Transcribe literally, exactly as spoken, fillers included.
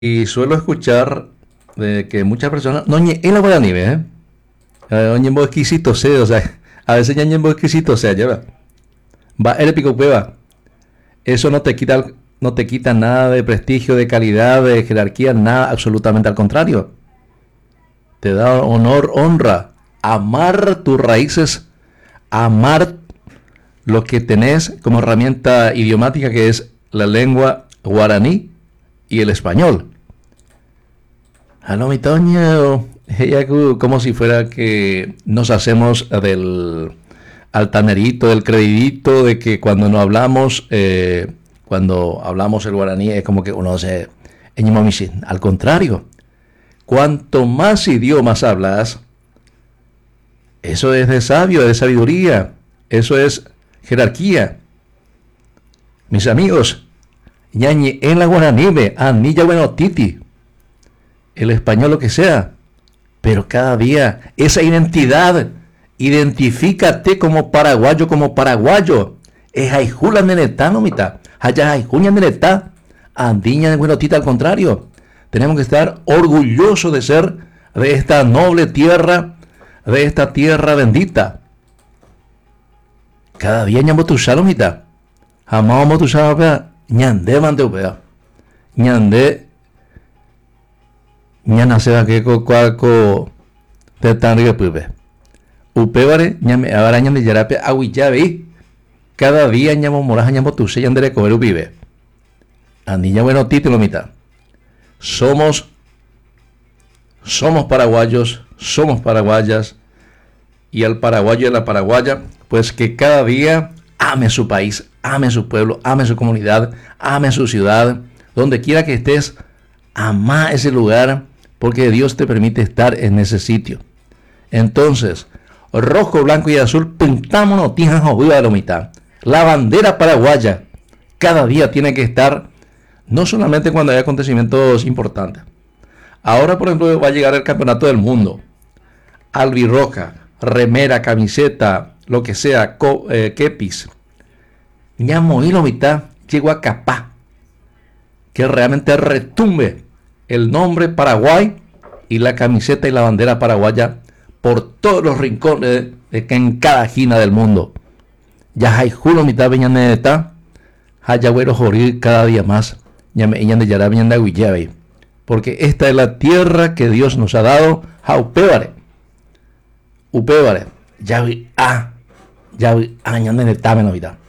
Y suelo escuchar de que muchas personas, no, ñe- en la guaraní, ¿eh? Eh, ñembo exquisito, sé, o sea, a veces ya ñembo exquisito, o sea, lleva. Va, el pico cueva. Eso no te quita, no te quita nada de prestigio, de calidad, de jerarquía, nada, absolutamente al contrario. Te da honor, honra. Amar tus raíces, amar lo que tenés como herramienta idiomática que es la lengua guaraní y el español. Aló, mi Toño. Ella como si fuera que nos hacemos del altanerito, del credidito, de que cuando no hablamos, eh, cuando hablamos el guaraní es como que uno se... Al contrario, cuanto más idiomas hablas, eso es de sabio, de sabiduría, eso es jerarquía. Mis amigos, ñañi en la guaraní, anilla bueno titi, el español lo que sea, pero cada día esa identidad, identifícate como paraguayo, como paraguayo. Es Aijula Nenetá, nomita. Allá Aijuña Nenetá. Andiña de Buenotita, al contrario. Tenemos que estar orgullosos de ser de esta noble tierra, de esta tierra bendita. Cada día ñambo tu salomita. Amamos tu salomita. Ñande mande upea. Ñande. Ñana se va que cuaco de tan río pibe. Upebare, ñame, ahora ñame yarape, aguillabe. Cada día ñamo moraja ñamo tu se yandere comer upibe. Andilla bueno título mitad. Somos, somos paraguayos, somos paraguayas. Y al paraguayo y a la paraguaya, pues que cada día ame su país, ame su pueblo, ame su comunidad, ame su ciudad. Donde quiera que estés, ama ese lugar, porque Dios te permite estar en ese sitio. Entonces, rojo, blanco y azul, pintámonos, tijan, viva de la mitad. La bandera paraguaya cada día tiene que estar, no solamente cuando hay acontecimientos importantes. Ahora, por ejemplo, va a llegar el campeonato del mundo. Albirroja, remera, camiseta, lo que sea, co, eh, kepis. Ñamo y la mitad, llego a capá. Que realmente retumbe el nombre Paraguay y la camiseta y la bandera paraguaya por todos los rincones de que en cada esquina del mundo. Ya hay julo mitad veñaneta, hayagüero jorir cada día más, de yará de Guillave, porque esta es la tierra que Dios nos ha dado, jaupébare, upébare, ya vi a, ya vi a ñaneta menovita.